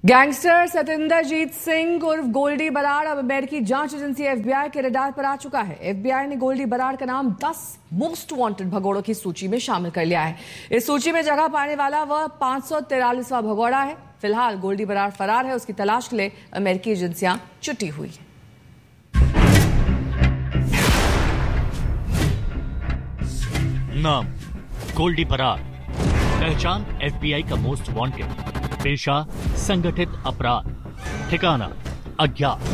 Gangster Satinderjit Singh उर्फ गोल्डी बराड़ अब अमेरिकी जांच एजेंसी एफबीआई के रडार पर आ चुका है। एफबीआई ने गोल्डी बराड़ का नाम 10 मोस्ट वांटेड भगोड़ों की सूची में शामिल कर लिया है। इस सूची में जगह पाने वाला वह 543वां भगोड़ा है। फिलहाल गोल्डी बराड़ फरार है, उसकी तलाश के लिए अमेरिकी एजेंसियां जुटी हुई है। नाम गोल्डी बराड़, पहचान एफबीआई का मोस्ट वांटेड, पेशा संगठित अपराध, ठिकाना अज्ञात।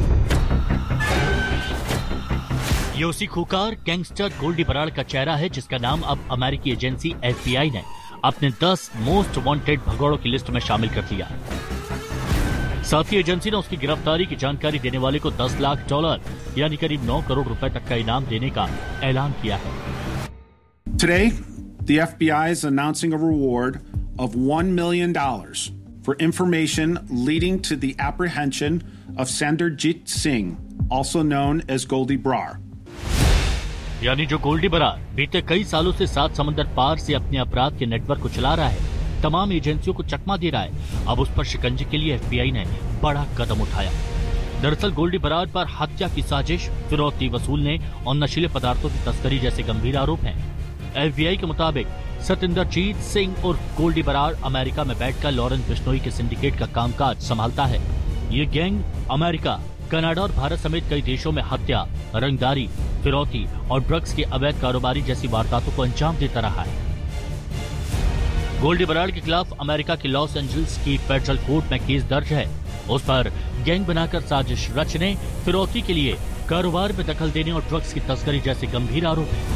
ये उसी खूंखार गैंगस्टर गोल्डी बराड़ का चेहरा है जिसका नाम अब अमेरिकी एजेंसी एफबीआई ने अपने 10 मोस्ट वांटेड भगोड़ों की लिस्ट में शामिल कर लिया। साथ ही एजेंसी ने उसकी गिरफ्तारी की जानकारी देने वाले को $10 लाख यानी करीब 9 करोड़ रुपए तक का इनाम देने का ऐलान किया है। Today, the FBI is announcing a reward of $1 million for information leading to the apprehension of Sanderjeet Singh, also known as Goldie Brar. यानी जो गोल्डी बराड़ बीते कई सालों से 7 समंदर पार से अपने अपराध के नेटवर्क को चला रहा है, तमाम एजेंसियों को चकमा दे रहा है, अब उस पर शिकंजे के लिए एफबीआई ने बड़ा कदम उठाया। दरअसल गोल्डी बराड़ पर हत्या की साजिश, फिरौती वसूलने और नशीले पदार्थों की तस्करी जैसे गंभीर आरोप हैं। एफबीआई के मुताबिक सतिंदरजीत सिंह और गोल्डी बराड़ अमेरिका में बैठकर लॉरेंस बिश्नोई के सिंडिकेट का कामकाज संभालता है। ये गैंग अमेरिका, कनाडा और भारत समेत कई देशों में हत्या, रंगदारी, फिरौती और ड्रग्स के अवैध कारोबारी जैसी वारदातों को अंजाम देता रहा है। गोल्डी बराड़ के खिलाफ अमेरिका के लॉस एंजल्स की फेडरल कोर्ट में केस दर्ज है। उस पर गैंग बनाकर साजिश रचने, फिरौती के लिए कारोबार में दखल देने और ड्रग्स की तस्करी जैसे गंभीर आरोप हैं।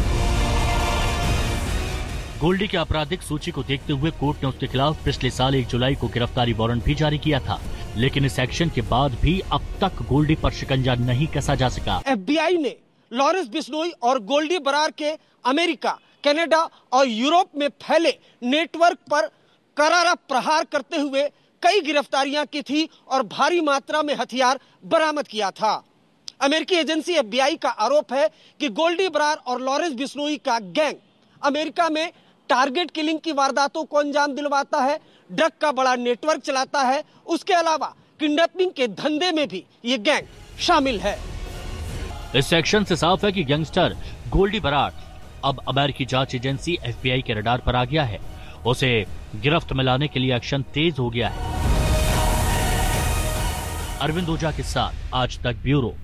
गोल्डी की आपराधिक सूची को देखते हुए कोर्ट ने उसके खिलाफ पिछले साल 1 जुलाई को गिरफ्तारी वारंट भी जारी किया था, लेकिन इस एक्शन के बाद भी अब तक गोल्डी पर शिकंजा नहीं कसा जा सका। एफबीआई ने लॉरेंस बिश्नोई और गोल्डी बराड़ के अमेरिका, कनाडा और यूरोप में फैले नेटवर्क पर करारा प्रहार करते हुए कई गिरफ्तारियां की थी और भारी मात्रा में हथियार बरामद किया था। अमेरिकी एजेंसी एफबीआई का आरोप है कि गोल्डी बराड़ और लॉरेंस बिश्नोई का गैंग अमेरिका में टारगेट किलिंग की वारदातों को अंजाम दिलवाता है, ड्रग का बड़ा नेटवर्क चलाता है। उसके अलावा किडनैपिंग के धंधे में भी ये गैंग शामिल है। इस सेक्शन से साफ है कि गैंगस्टर गोल्डी बराड़ अब अमेरिकी जांच एजेंसी एफबीआई के रडार पर आ गया है। उसे गिरफ्त में लाने के लिए एक्शन तेज हो गया है। अरविंद ओझा के साथ आज तक ब्यूरो।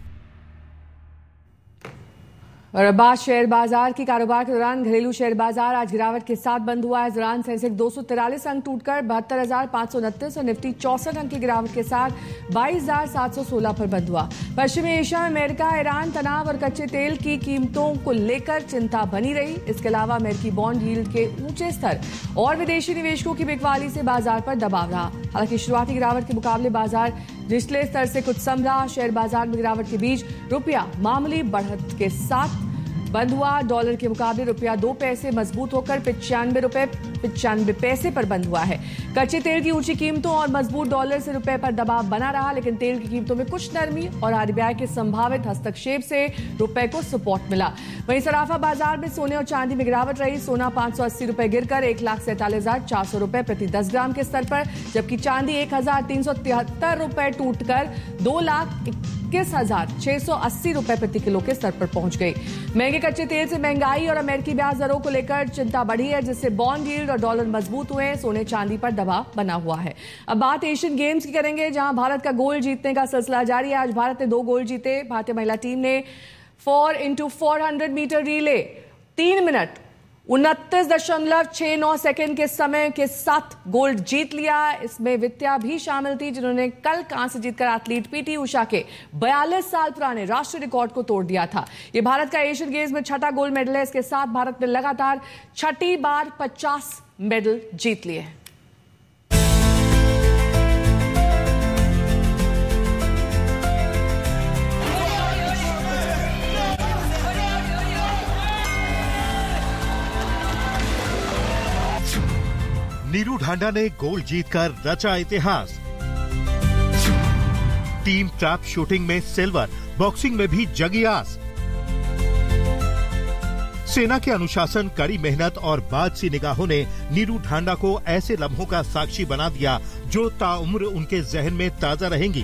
और अब बात शेयर बाजार की। कारोबार के दौरान घरेलू शेयर बाजार आज गिरावट के साथ बंद हुआ है। इस दौरान सेंसेक्स 243 अंक टूटकर 72,529 और निफ्टी 64 अंक की गिरावट के साथ 22,716 पर बंद हुआ। पश्चिमी एशिया में अमेरिका ईरान तनाव और कच्चे तेल की कीमतों को लेकर चिंता बनी रही। इसके अलावा अमेरिकी बॉन्ड यील्ड के ऊंचे स्तर और विदेशी निवेशकों की बिकवाली से बाजार पर दबाव रहा। हालांकि शुरुआती गिरावट के मुकाबले बाजार निचले स्तर से कुछ संभला। शेयर बाजार में गिरावट के बीच रुपया मामूली बढ़त के साथ बंद हुआ। डॉलर के मुकाबले रुपया 2 पैसे मजबूत होकर 95 रुपए 95 पैसे पर बंद हुआ है। कच्चे तेल की ऊंची कीमतों और मजबूत डॉलर से रुपए पर दबाव बना रहा, लेकिन तेल की कीमतों में कुछ नरमी और आरबीआई के संभावित हस्तक्षेप से रुपए को सपोर्ट मिला। वहीं सराफा बाजार में सोने और चांदी में गिरावट रही। सोना 580 रुपए गिरकर 1,47,400 रुपए प्रति 10 ग्राम के स्तर पर, जबकि चांदी 1,373 रुपए टूटकर 2,21,680 रुपए प्रति किलो के स्तर पर पहुंच गई। महंगे कच्चे तेल से महंगाई और अमेरिकी ब्याज दरों को लेकर चिंता बढ़ी है, जिससे बॉन्ड यील्ड और डॉलर मजबूत हुए। सोने चांदी पर दबाव बना हुआ है। अब बात एशियन गेम्स की करेंगे, जहां भारत का गोल्ड जीतने का सिलसिला जारी है। आज भारत ने 2 गोल्ड जीते। भारतीय महिला टीम ने 4x400 metre relay 3 minute 29.69 second के समय के साथ गोल्ड जीत लिया। इसमें विद्या भी शामिल थी, जिन्होंने कल कांस्य जीतकर एथलीट पीटी उषा के 42 साल पुराने राष्ट्रीय रिकॉर्ड को तोड़ दिया था। यह भारत का एशियन गेम्स में 6ठा गोल्ड मेडल है। इसके साथ भारत ने लगातार 6ठी बार 50 मेडल जीत लिए हैं। नीरू ढांडा ने गोल्ड जीतकर रचा इतिहास। टीम ट्रैप शूटिंग में सिल्वर, बॉक्सिंग में भी जगी आस। सेना के अनुशासन, कड़ी मेहनत और बाज़ निगाहों ने नीरू ढांडा को ऐसे लम्हों का साक्षी बना दिया जो ताउम्र उनके जहन में ताजा रहेंगी।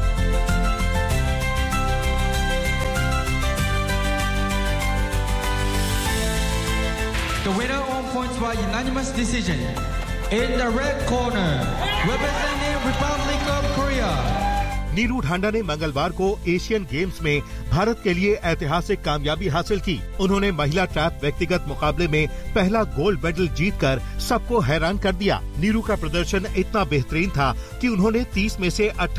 The winner on points by unanimous decision in the red corner, representing Republic of Korea. Neeru Dhanda ने मंगलवार को एशियन गेम्स में भारत के लिए ऐतिहासिक कामयाबी हासिल की। उन्होंने महिला ट्रैप व्यक्तिगत मुकाबले में पहला गोल्ड मेडल जीतकर सबको हैरान कर दिया। नीरू का प्रदर्शन इतना बेहतरीन था कि उन्होंने 30 में से